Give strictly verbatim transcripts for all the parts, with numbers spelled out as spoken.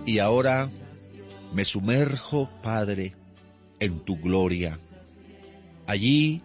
Y ahora me sumerjo, Padre, en tu gloria. Allí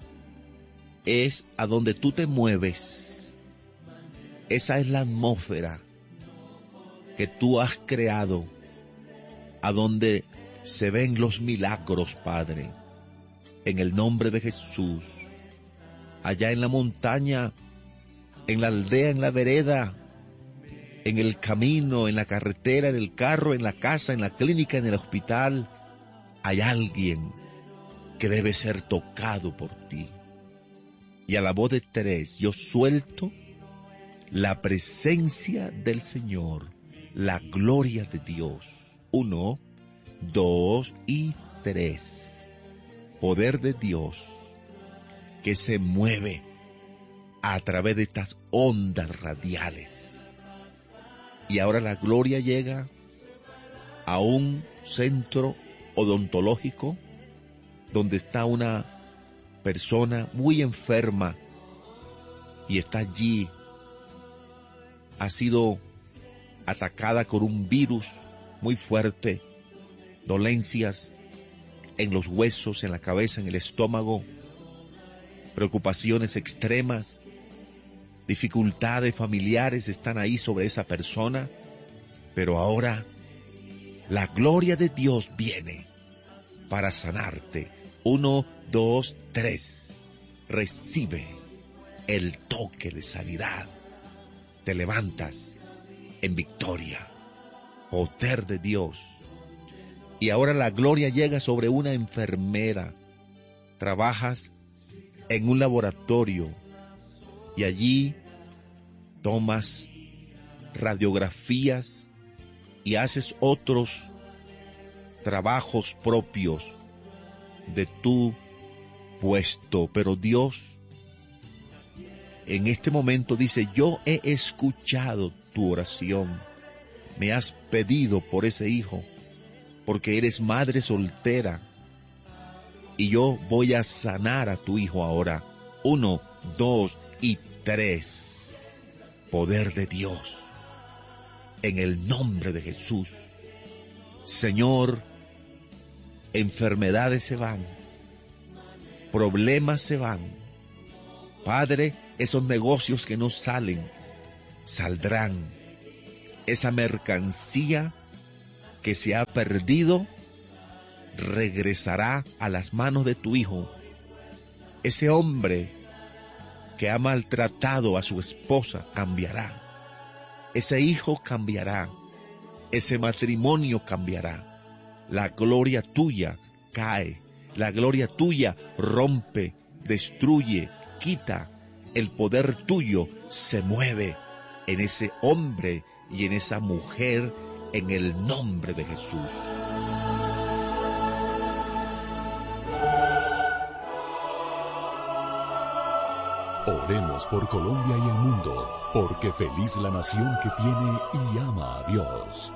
es a donde tú te mueves. Esa es la atmósfera que tú has creado, a donde se ven los milagros, Padre. En el nombre de Jesús, allá en la montaña, en la aldea, en la vereda, en el camino, en la carretera, en el carro, en la casa, en la clínica, en el hospital, hay alguien que debe ser tocado por ti. Y a la voz de tres, yo suelto la presencia del Señor, la gloria de Dios. Uno, dos y tres. Poder de Dios que se mueve a través de estas ondas radiales. Y ahora la gloria llega a un centro odontológico donde está una persona muy enferma y está allí. Ha sido atacada con un virus muy fuerte, dolencias en los huesos, en la cabeza, en el estómago, preocupaciones extremas, dificultades familiares están ahí sobre esa persona, pero ahora la gloria de Dios viene para sanarte. Uno, dos, tres. Recibe el toque de sanidad. Te levantas en victoria. Poder de Dios. Y ahora la gloria llega sobre una enfermera. Trabajas en un laboratorio y allí tomas radiografías y haces otros trabajos propios de tu puesto. Pero Dios en este momento dice: yo he escuchado tu oración. Me has pedido por ese hijo, porque eres madre soltera, y yo voy a sanar a tu hijo ahora. Uno, dos y tres. Poder de Dios, en el nombre de Jesús. Señor, enfermedades se van, problemas se van. Padre, esos negocios que no salen, saldrán. Esa mercancía que se ha perdido regresará a las manos de tu hijo. Ese hombre que ha maltratado a su esposa cambiará. Ese hijo cambiará. Ese matrimonio cambiará. La gloria tuya cae. La gloria tuya rompe, destruye, quita. El poder tuyo se mueve en ese hombre y en esa mujer, en el nombre de Jesús. Oremos por Colombia y el mundo, porque feliz la nación que tiene y ama a Dios.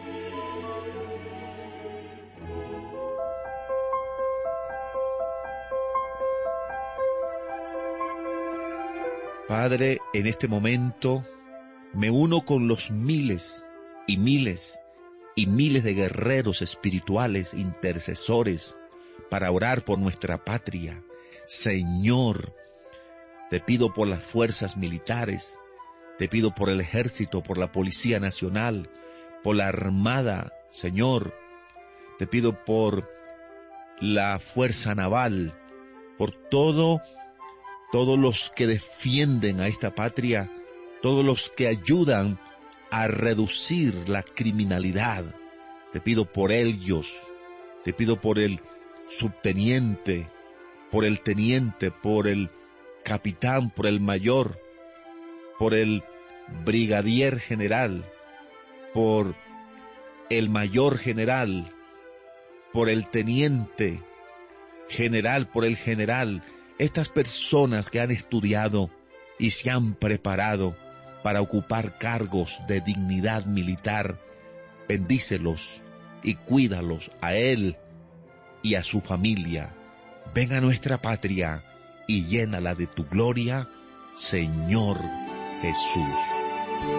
Padre, en este momento me uno con los miles y miles y miles de guerreros espirituales, intercesores, para orar por nuestra patria. Señor, te pido por las fuerzas militares, te pido por el ejército, por la Policía Nacional, por la Armada, Señor. Te pido por la Fuerza Naval, por todo, todos los que defienden a esta patria, todos los que ayudan a reducir la criminalidad. Te pido por ellos, te pido por el subteniente, por el teniente, por el capitán, por el mayor, por el brigadier general, por el mayor general, por el teniente general, por el general. Estas personas que han estudiado y se han preparado para ocupar cargos de dignidad militar, bendícelos y cuídalos a él y a su familia. Ven a nuestra patria y llénala de tu gloria, Señor Jesús.